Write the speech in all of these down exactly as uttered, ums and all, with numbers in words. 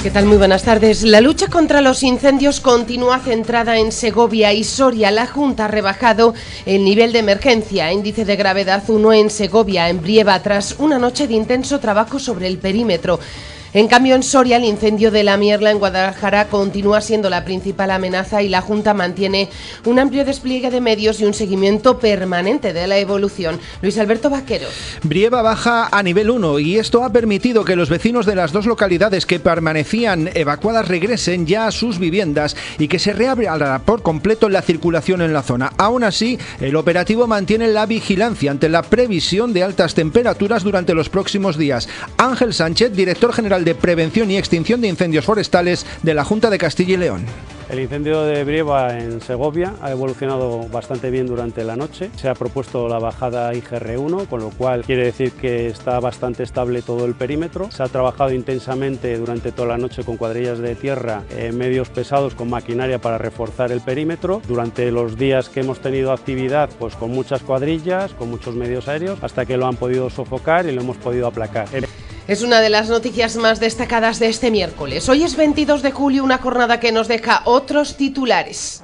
¿Qué tal? Muy buenas tardes. La lucha contra los incendios continúa centrada en Segovia y Soria. La Junta ha rebajado el nivel de emergencia, índice de gravedad uno en Segovia, en Brieva, tras una noche de intenso trabajo sobre el perímetro. En cambio, en Soria, el incendio de la Mierla en Guadalajara continúa siendo la principal amenaza y la Junta mantiene un amplio despliegue de medios y un seguimiento permanente de la evolución. Luis Alberto Vaquero. Brieva baja a nivel uno y esto ha permitido que los vecinos de las dos localidades que permanecían evacuadas regresen ya a sus viviendas y que se reabra por completo la circulación en la zona. Aún así, el operativo mantiene la vigilancia ante la previsión de altas temperaturas durante los próximos días. Ángel Sánchez, director general de Prevención y Extinción de Incendios Forestales de la Junta de Castilla y León. El incendio de Brieva en Segovia ha evolucionado bastante bien durante la noche. Se ha propuesto la bajada I G R uno, con lo cual quiere decir que está bastante estable todo el perímetro. Se ha trabajado intensamente durante toda la noche con cuadrillas de tierra, eh, medios pesados con maquinaria para reforzar el perímetro. Durante los días que hemos tenido actividad, pues con muchas cuadrillas, con muchos medios aéreos, hasta que lo han podido sofocar y lo hemos podido aplacar. Es una de las noticias más destacadas de este miércoles. Hoy es veintidós de julio, una jornada que nos deja otros titulares.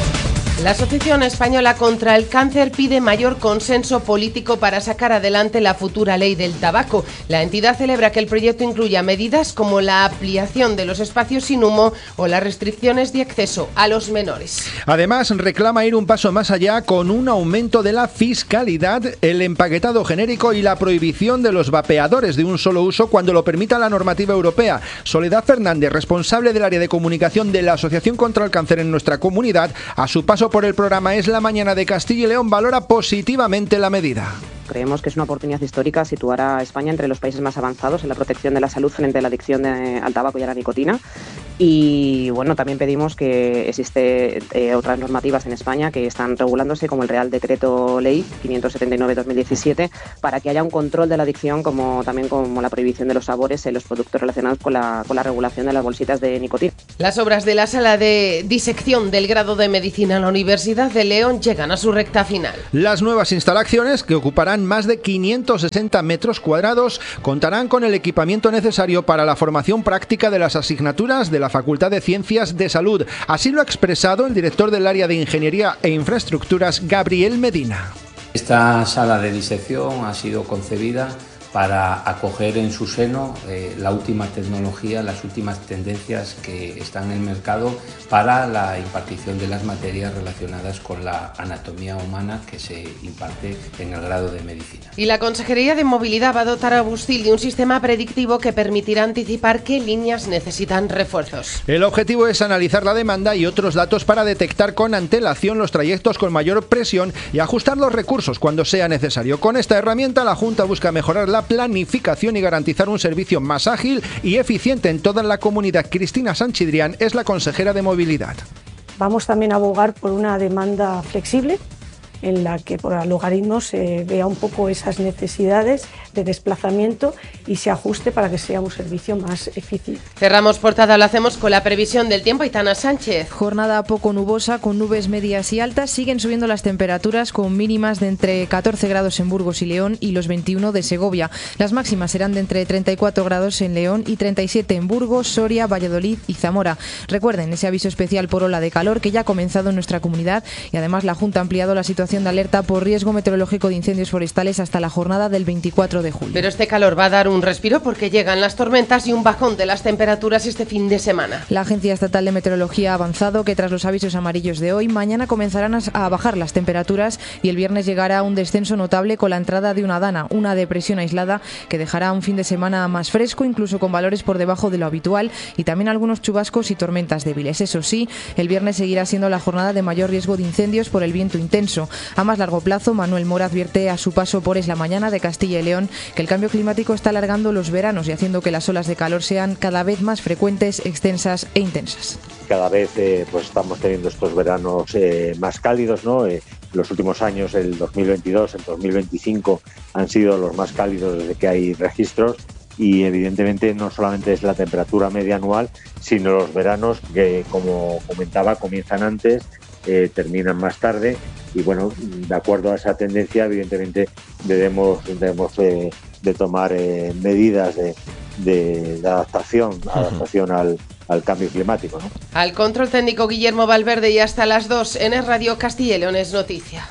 La Asociación Española contra el Cáncer pide mayor consenso político para sacar adelante la futura ley del tabaco. La entidad celebra que el proyecto incluya medidas como la ampliación de los espacios sin humo o las restricciones de acceso a los menores. Además, reclama ir un paso más allá con un aumento de la fiscalidad, el empaquetado genérico y la prohibición de los vapeadores de un solo uso cuando lo permita la normativa europea. Soledad Fernández, responsable del área de comunicación de la Asociación contra el Cáncer en nuestra comunidad, a su paso por el programa Es la Mañana de Castilla y León, valora positivamente la medida. Creemos que es una oportunidad histórica situar a España entre los países más avanzados en la protección de la salud frente a la adicción de, al tabaco y a la nicotina. Y bueno, también pedimos que existe eh, otras normativas en España que están regulándose, como el Real Decreto Ley quinientos setenta y nueve barra dos mil diecisiete, para que haya un control de la adicción, como también como la prohibición de los sabores en los productos relacionados con la, con la regulación de las bolsitas de nicotina. Las obras de la sala de disección del grado de Medicina en la Universidad de León llegan a su recta final. Las nuevas instalaciones, que ocuparán más de quinientos sesenta metros cuadrados, contarán con el equipamiento necesario para la formación práctica de las asignaturas de la Facultad de Ciencias de Salud. Así lo ha expresado el director del área de Ingeniería e Infraestructuras, Gabriel Medina. Esta sala de disección ha sido concebida para acoger en su seno eh, la última tecnología, las últimas tendencias que están en el mercado para la impartición de las materias relacionadas con la anatomía humana que se imparte en el grado de medicina. Y la Consejería de Movilidad va a dotar a Bustil de un sistema predictivo que permitirá anticipar qué líneas necesitan refuerzos. El objetivo es analizar la demanda y otros datos para detectar con antelación los trayectos con mayor presión y ajustar los recursos cuando sea necesario. Con esta herramienta, la Junta busca mejorar la planificación y garantizar un servicio más ágil y eficiente en toda la comunidad. Cristina Sanchidrián es la consejera de Movilidad. Vamos también a abogar por una demanda flexible, en la que por logaritmos se vea un poco esas necesidades de desplazamiento y se ajuste para que sea un servicio más eficiente. Cerramos portada, lo hacemos con la previsión del tiempo. Aitana Sánchez. Jornada poco nubosa con nubes medias y altas. Siguen subiendo las temperaturas con mínimas de entre catorce grados en Burgos y León y los veintiuno de Segovia. Las máximas serán de entre treinta y cuatro grados en León y treinta y siete en Burgos, Soria, Valladolid y Zamora. Recuerden ese aviso especial por ola de calor que ya ha comenzado en nuestra comunidad y además la Junta ha ampliado la situación de alerta por riesgo meteorológico de incendios forestales hasta la jornada del veinticuatro de julio. Pero este calor va a dar un respiro porque llegan las tormentas y un bajón de las temperaturas este fin de semana. La Agencia Estatal de Meteorología ha avanzado que tras los avisos amarillos de hoy, mañana comenzarán a bajar las temperaturas y el viernes llegará un descenso notable con la entrada de una dana, una depresión aislada que dejará un fin de semana más fresco, incluso con valores por debajo de lo habitual y también algunos chubascos y tormentas débiles. Eso sí, el viernes seguirá siendo la jornada de mayor riesgo de incendios por el viento intenso. A más largo plazo, Manuel Mora advierte a su paso por Es la Mañana de Castilla y León que el cambio climático está alargando los veranos y haciendo que las olas de calor sean cada vez más frecuentes, extensas e intensas. Cada vez eh, pues estamos teniendo estos veranos eh, más cálidos, ¿no? Eh, los últimos años, el dos mil veintidós, el dos mil veinticinco, han sido los más cálidos desde que hay registros y evidentemente no solamente es la temperatura media anual, sino los veranos que, como comentaba, comienzan antes, eh, terminan más tarde y bueno, de acuerdo a esa tendencia, evidentemente debemos, debemos eh, de tomar eh, medidas de, de, de adaptación, adaptación al, al cambio climático, ¿no? Al control técnico Guillermo Valverde y hasta las dos en Es Radio Castilla y León es noticia.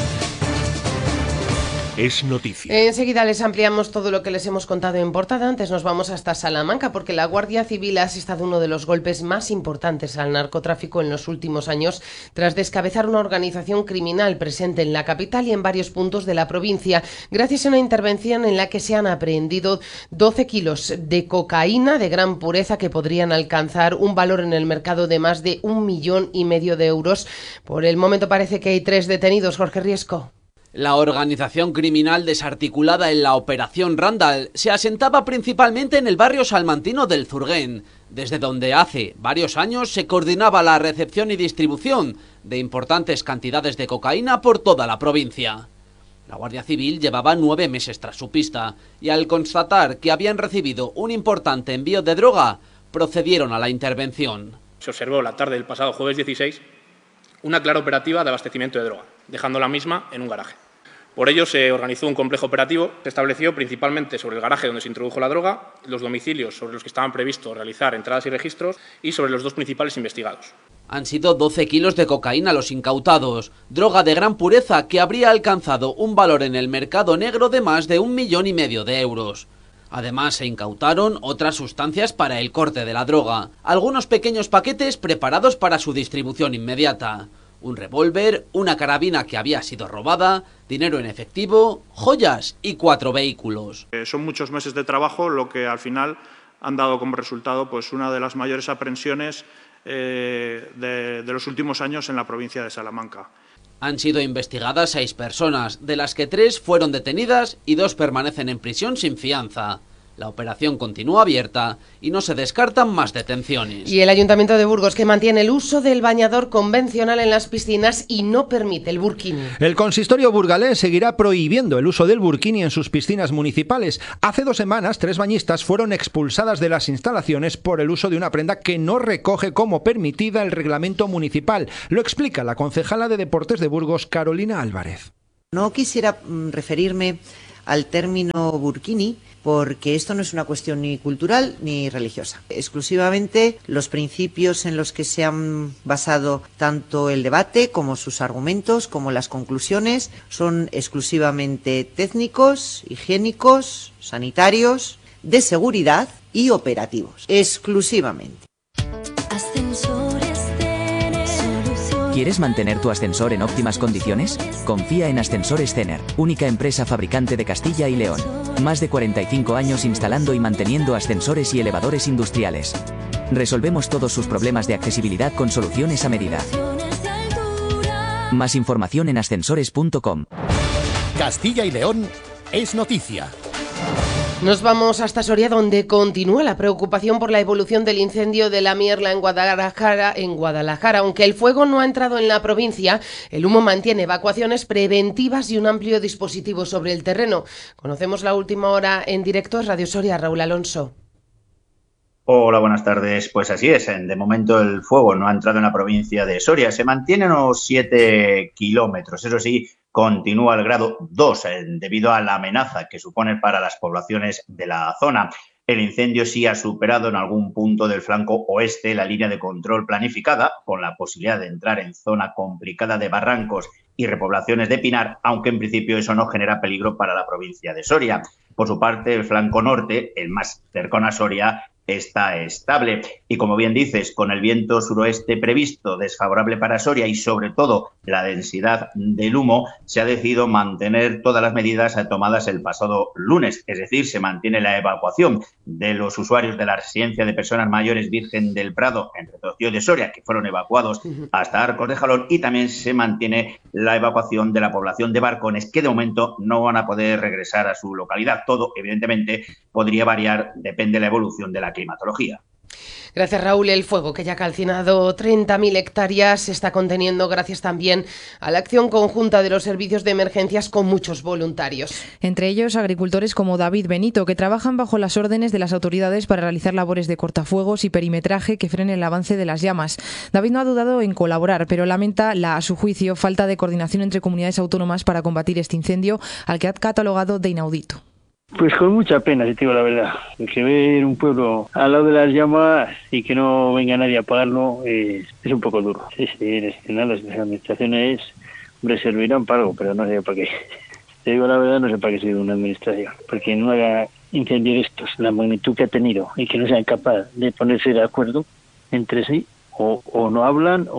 Es noticia. Enseguida les ampliamos todo lo que les hemos contado en portada. Antes nos vamos hasta Salamanca porque la Guardia Civil ha asestado uno de los golpes más importantes al narcotráfico en los últimos años tras descabezar una organización criminal presente en la capital y en varios puntos de la provincia, gracias a una intervención en la que se han aprehendido doce kilos de cocaína de gran pureza que podrían alcanzar un valor en el mercado de más de un millón y medio de euros. Por el momento parece que hay tres detenidos. Jorge Riesco. La organización criminal desarticulada en la Operación Randall se asentaba principalmente en el barrio salmantino del Zurguén, desde donde hace varios años se coordinaba la recepción y distribución de importantes cantidades de cocaína por toda la provincia. La Guardia Civil llevaba nueve meses tras su pista y al constatar que habían recibido un importante envío de droga, procedieron a la intervención. Se observó la tarde del pasado jueves dieciséis una clara operativa de abastecimiento de droga, dejando la misma en un garaje. Por ello se organizó un complejo operativo que estableció principalmente sobre el garaje donde se introdujo la droga, los domicilios sobre los que estaban previstos realizar entradas y registros y sobre los dos principales investigados. Han sido doce kilos de cocaína los incautados, droga de gran pureza que habría alcanzado un valor en el mercado negro de más de un millón y medio de euros. Además se incautaron otras sustancias para el corte de la droga, algunos pequeños paquetes preparados para su distribución inmediata. Un revólver, una carabina que había sido robada, dinero en efectivo, joyas y cuatro vehículos. Eh, son muchos meses de trabajo lo que al final han dado como resultado pues una de las mayores aprehensiones eh, de, de los últimos años en la provincia de Salamanca. Han sido investigadas seis personas, de las que tres fueron detenidas y dos permanecen en prisión sin fianza. La operación continúa abierta y no se descartan más detenciones. Y el Ayuntamiento de Burgos, que mantiene el uso del bañador convencional en las piscinas y no permite el burkini. El consistorio burgalés seguirá prohibiendo el uso del burkini en sus piscinas municipales. Hace dos semanas, tres bañistas fueron expulsadas de las instalaciones por el uso de una prenda que no recoge como permitida el reglamento municipal. Lo explica la concejala de Deportes de Burgos, Carolina Álvarez. No quisiera referirme al término burkini, porque esto no es una cuestión ni cultural ni religiosa. Exclusivamente los principios en los que se han basado tanto el debate como sus argumentos, como las conclusiones, son exclusivamente técnicos, higiénicos, sanitarios, de seguridad y operativos. Exclusivamente. ¿Quieres mantener tu ascensor en óptimas condiciones? Confía en Ascensores Cener, única empresa fabricante de Castilla y León. Más de cuarenta y cinco años instalando y manteniendo ascensores y elevadores industriales. Resolvemos todos sus problemas de accesibilidad con soluciones a medida. Más información en ascensores punto com. Castilla y León es noticia. Nos vamos hasta Soria, donde continúa la preocupación por la evolución del incendio de la Mierla en Guadalajara, en Guadalajara. Aunque el fuego no ha entrado en la provincia, el humo mantiene evacuaciones preventivas y un amplio dispositivo sobre el terreno. Conocemos la última hora en directo. Es Radio Soria, Raúl Alonso. Hola, buenas tardes. Pues así es, de momento el fuego no ha entrado en la provincia de Soria. Se mantiene a unos siete kilómetros, eso sí, continúa el grado dos eh, debido a la amenaza que supone para las poblaciones de la zona. El incendio sí ha superado en algún punto del flanco oeste la línea de control planificada, con la posibilidad de entrar en zona complicada de barrancos y repoblaciones de pinar, aunque en principio eso no genera peligro para la provincia de Soria. Por su parte, el flanco norte, el más cercano a Soria, está estable. Y como bien dices, con el viento suroeste previsto desfavorable para Soria y sobre todo la densidad del humo, se ha decidido mantener todas las medidas tomadas el pasado lunes. Es decir, se mantiene la evacuación de los usuarios de la residencia de personas mayores Virgen del Prado en Retortillo de Soria, que fueron evacuados hasta Arcos de Jalón, y también se mantiene la evacuación de la población de Barcones, que de momento no van a poder regresar a su localidad. Todo, evidentemente, podría variar, depende de la evolución de la climatología. Gracias, Raúl. El fuego, que ya ha calcinado treinta mil hectáreas, se está conteniendo gracias también a la acción conjunta de los servicios de emergencias con muchos voluntarios. Entre ellos, agricultores como David Benito, que trabajan bajo las órdenes de las autoridades para realizar labores de cortafuegos y perimetraje que frenen el avance de las llamas. David no ha dudado en colaborar, pero lamenta la, a su juicio, falta de coordinación entre comunidades autónomas para combatir este incendio, al que ha catalogado de inaudito. Pues con mucha pena, si te digo la verdad, porque ver un pueblo al lado de las llamas y que no venga nadie a apagarlo es, es un poco duro. Sí, sí, nada, las administraciones, hombre, servirán para algo, pero no sé para qué. Te digo la verdad, no sé para qué sirve una administración, porque no haga incendios de estos, la magnitud que ha tenido, y que no sean capaces de ponerse de acuerdo entre sí, o, o no hablan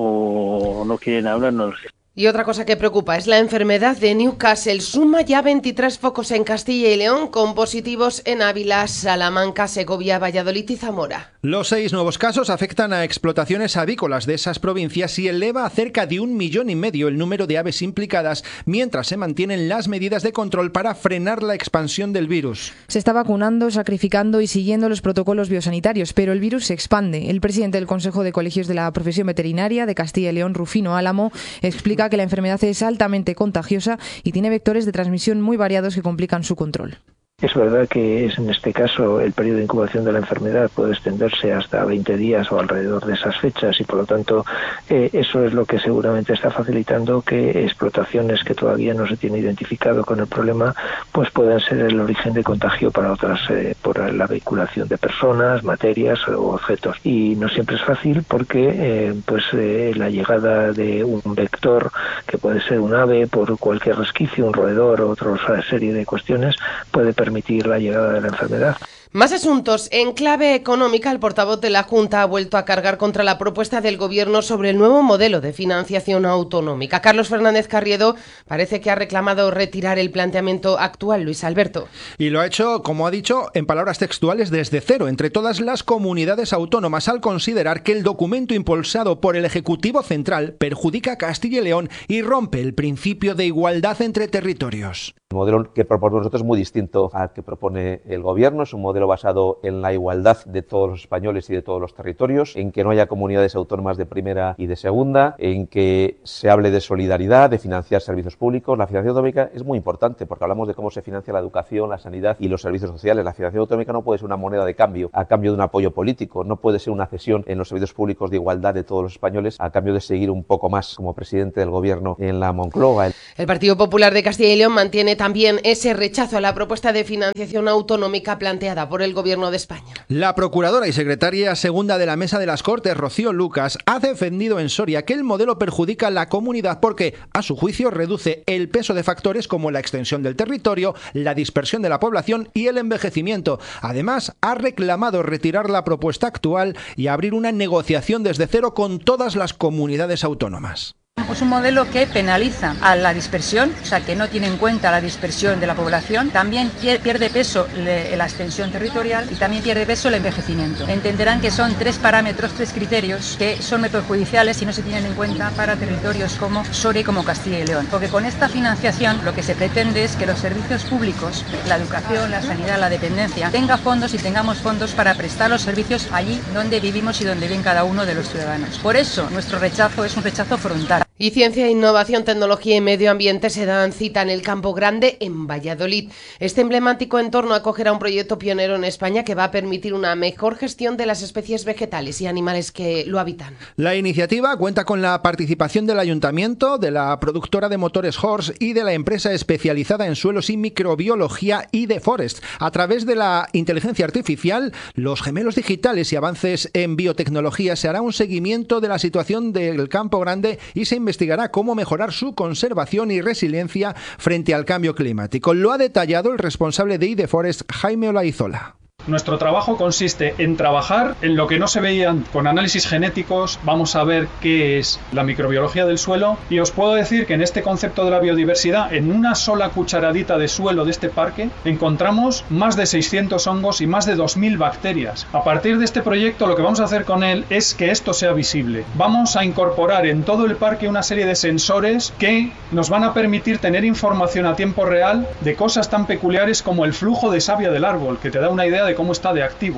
o no quieren hablar, no lo sé. Y otra cosa que preocupa es la enfermedad de Newcastle. Suma ya veintitrés focos en Castilla y León, con positivos en Ávila, Salamanca, Segovia, Valladolid y Zamora. Los seis nuevos casos afectan a explotaciones avícolas de esas provincias y eleva a cerca de un millón y medio el número de aves implicadas, mientras se mantienen las medidas de control para frenar la expansión del virus. Se está vacunando, sacrificando y siguiendo los protocolos biosanitarios, pero el virus se expande. El presidente del Consejo de Colegios de la Profesión Veterinaria de Castilla y León, Rufino Álamo, explica que la enfermedad es altamente contagiosa y tiene vectores de transmisión muy variados que complican su control. Es verdad que es en este caso el periodo de incubación de la enfermedad puede extenderse hasta veinte días o alrededor de esas fechas y por lo tanto eh, eso es lo que seguramente está facilitando que explotaciones que todavía no se tiene identificado con el problema pues puedan ser el origen de contagio para otras, eh, por la vehiculación de personas, materias o objetos. Y no siempre es fácil porque eh, pues eh, la llegada de un vector que puede ser un ave por cualquier resquicio, un roedor o otra serie de cuestiones puede permitir permitir la llegada de la enfermedad. Más asuntos. En clave económica, el portavoz de la Junta ha vuelto a cargar contra la propuesta del Gobierno sobre el nuevo modelo de financiación autonómica. Carlos Fernández Carriedo parece que ha reclamado retirar el planteamiento actual. Luis Alberto. Y lo ha hecho, como ha dicho, en palabras textuales, desde cero, entre todas las comunidades autónomas, al considerar que el documento impulsado por el Ejecutivo Central perjudica a Castilla y León y rompe el principio de igualdad entre territorios. El modelo que proponemos nosotros es muy distinto al que propone el Gobierno. Es un modelo basado en la igualdad de todos los españoles y de todos los territorios, en que no haya comunidades autónomas de primera y de segunda, en que se hable de solidaridad, de financiar servicios públicos. La financiación autonómica es muy importante porque hablamos de cómo se financia la educación, la sanidad y los servicios sociales. La financiación autonómica no puede ser una moneda de cambio a cambio de un apoyo político, no puede ser una cesión en los servicios públicos de igualdad de todos los españoles a cambio de seguir un poco más como presidente del Gobierno en la Moncloa. El Partido Popular de Castilla y León mantiene también ese rechazo a la propuesta de financiación autonómica planteada por el Gobierno de España. La procuradora y secretaria segunda de la Mesa de las Cortes, Rocío Lucas, ha defendido en Soria que el modelo perjudica a la comunidad porque, a su juicio, reduce el peso de factores como la extensión del territorio, la dispersión de la población y el envejecimiento. Además, ha reclamado retirar la propuesta actual y abrir una negociación desde cero con todas las comunidades autónomas. Es un modelo que penaliza a la dispersión, o sea, que no tiene en cuenta la dispersión de la población, también pierde peso la extensión territorial y también pierde peso el envejecimiento. Entenderán que son tres parámetros, tres criterios que son muy perjudiciales y no se tienen en cuenta para territorios como Soria y como Castilla y León. Porque con esta financiación lo que se pretende es que los servicios públicos, la educación, la sanidad, la dependencia, tenga fondos y tengamos fondos para prestar los servicios allí donde vivimos y donde viven cada uno de los ciudadanos. Por eso nuestro rechazo es un rechazo frontal. Y ciencia, innovación, tecnología y medio ambiente se dan cita en el Campo Grande, en Valladolid. Este emblemático entorno acogerá un proyecto pionero en España que va a permitir una mejor gestión de las especies vegetales y animales que lo habitan. La iniciativa cuenta con la participación del Ayuntamiento, de la productora de motores Horse y de la empresa especializada en suelos y microbiología iDeforest. A través de la inteligencia artificial, los gemelos digitales y avances en biotecnología se hará un seguimiento de la situación del Campo Grande y se investigará cómo mejorar su conservación y resiliencia frente al cambio climático. Lo ha detallado el responsable de iDeforest, Jaime Olaizola. Nuestro trabajo consiste en trabajar en lo que no se veían con análisis genéticos. Vamos a ver qué es la microbiología del suelo y os puedo decir que en este concepto de la biodiversidad, en una sola cucharadita de suelo de este parque encontramos más de seiscientos hongos y más de dos mil bacterias. A partir de este proyecto lo que vamos a hacer con él es que esto sea visible. Vamos a incorporar en todo el parque una serie de sensores que nos van a permitir tener información a tiempo real de cosas tan peculiares como el flujo de savia del árbol, que te da una idea de cómo está de activo.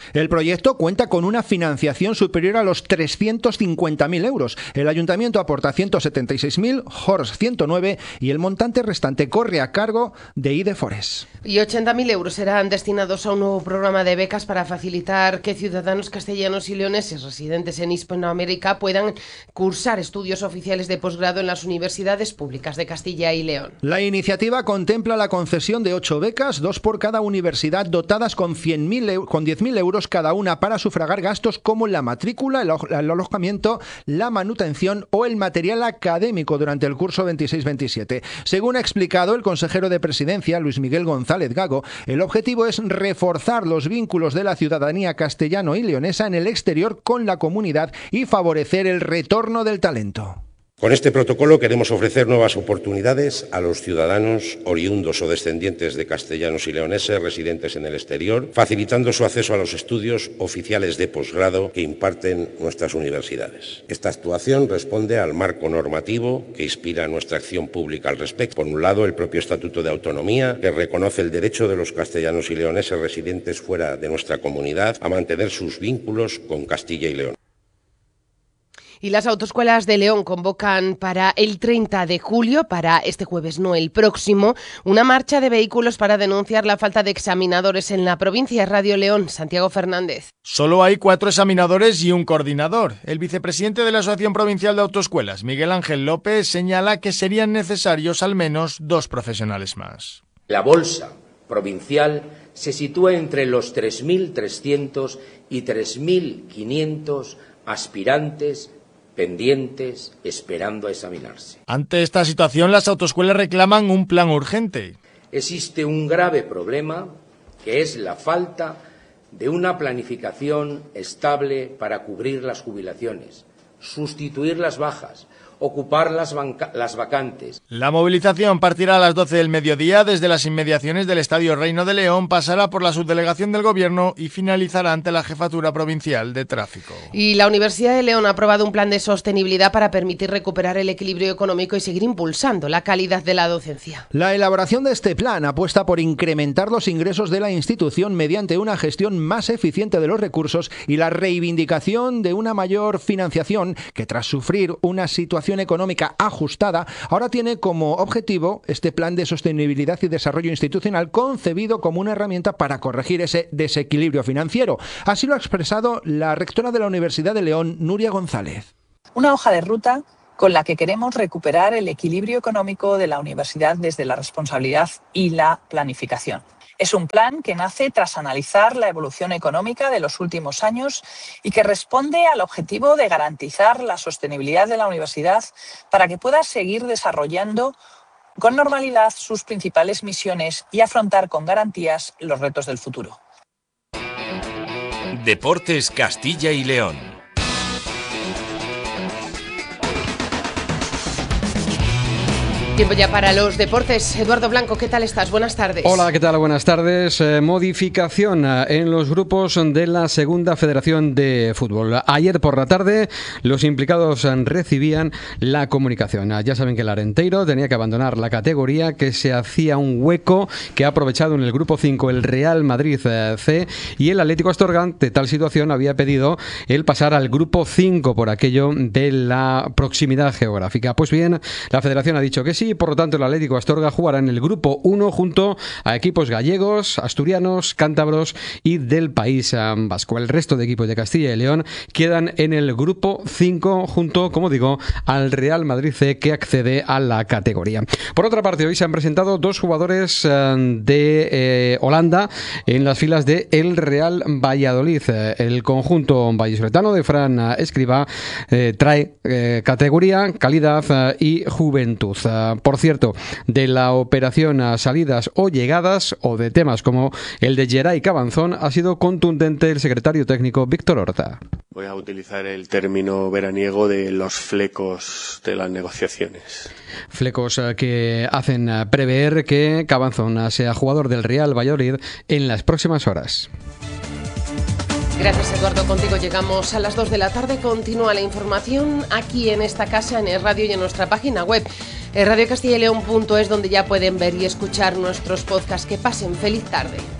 El proyecto cuenta con una financiación superior a los trescientos cincuenta mil euros. El ayuntamiento aporta ciento setenta y seis mil, Horts ciento nueve y el montante restante corre a cargo de Idefores. Y ochenta mil euros serán destinados a un nuevo programa de becas para facilitar que ciudadanos castellanos y leoneses residentes en Hispanoamérica puedan cursar estudios oficiales de posgrado en las universidades públicas de Castilla y León. La iniciativa contempla la concesión de ocho becas, dos por cada universidad, dotadas con, cien mil, con diez mil euros cada una para sufragar gastos como la matrícula, el, el alojamiento, la manutención o el material académico durante el curso veintiséis veintisiete. Según ha explicado el consejero de Presidencia, Luis Miguel González Gago, el objetivo es reforzar los vínculos de la ciudadanía castellano y leonesa en el exterior con la comunidad y favorecer el retorno del talento. Con este protocolo queremos ofrecer nuevas oportunidades a los ciudadanos oriundos o descendientes de castellanos y leoneses residentes en el exterior, facilitando su acceso a los estudios oficiales de posgrado que imparten nuestras universidades. Esta actuación responde al marco normativo que inspira nuestra acción pública al respecto. Por un lado, el propio Estatuto de Autonomía, que reconoce el derecho de los castellanos y leoneses residentes fuera de nuestra comunidad a mantener sus vínculos con Castilla y León. Y las autoescuelas de León convocan para el treinta de julio, para este jueves, no el próximo, una marcha de vehículos para denunciar la falta de examinadores en la provincia. Radio León, Santiago Fernández. Solo hay cuatro examinadores y un coordinador. El vicepresidente de la Asociación Provincial de Autoescuelas, Miguel Ángel López, señala que serían necesarios al menos dos profesionales más. La bolsa provincial se sitúa entre los tres mil trescientos y tres mil quinientos aspirantes pendientes, esperando a examinarse. Ante esta situación, las autoescuelas reclaman un plan urgente. Existe un grave problema, que es la falta de una planificación estable para cubrir las jubilaciones, sustituir las bajas, ocupar las, las vacantes. La movilización partirá a las doce del mediodía desde las inmediaciones del Estadio Reino de León, pasará por la subdelegación del Gobierno y finalizará ante la Jefatura Provincial de Tráfico. Y la Universidad de León ha aprobado un plan de sostenibilidad para permitir recuperar el equilibrio económico y seguir impulsando la calidad de la docencia. La elaboración de este plan apuesta por incrementar los ingresos de la institución mediante una gestión más eficiente de los recursos y la reivindicación de una mayor financiación que, tras sufrir una situación económica ajustada, ahora tiene como objetivo este plan de sostenibilidad y desarrollo institucional concebido como una herramienta para corregir ese desequilibrio financiero. Así lo ha expresado la rectora de la Universidad de León, Nuria González. Una hoja de ruta con la que queremos recuperar el equilibrio económico de la universidad desde la responsabilidad y la planificación. Es un plan que nace tras analizar la evolución económica de los últimos años y que responde al objetivo de garantizar la sostenibilidad de la universidad para que pueda seguir desarrollando con normalidad sus principales misiones y afrontar con garantías los retos del futuro. Deportes Castilla y León. Tiempo ya para los deportes. Eduardo Blanco, ¿qué tal estás? Buenas tardes. Hola, ¿qué tal? Buenas tardes. Eh, modificación en los grupos de la Segunda Federación de Fútbol. Ayer por la tarde los implicados recibían la comunicación. Ya saben que el Arenteiro tenía que abandonar la categoría, que se hacía un hueco que ha aprovechado en el grupo cinco el Real Madrid C, y el Atlético Astorga, ante tal situación, había pedido el pasar al grupo cinco por aquello de la proximidad geográfica. Pues bien, la Federación ha dicho que sí, y por lo tanto el Atlético Astorga jugará en el grupo uno junto a equipos gallegos, asturianos, cántabros y del País Vasco. El resto de equipos de Castilla y León quedan en el grupo cinco junto, como digo, al Real Madrid C, que accede a la categoría. Por otra parte, hoy se han presentado dos jugadores de eh, Holanda en las filas de el Real Valladolid. El conjunto vallisoletano de Fran Escribá eh, trae eh, categoría, calidad eh, y juventud. Por cierto, de la operación a salidas o llegadas, o de temas como el de Geray Cabanzón, ha sido contundente el secretario técnico Víctor Horta. Voy a utilizar el término veraniego de los flecos de las negociaciones. Flecos que hacen prever que Cabanzón sea jugador del Real Valladolid en las próximas horas. Gracias, Eduardo. Contigo llegamos a las dos de la tarde. Continúa la información aquí en esta casa, en el radio y en nuestra página web, radio castilla y león punto es, donde ya pueden ver y escuchar nuestros podcasts. Que pasen feliz tarde.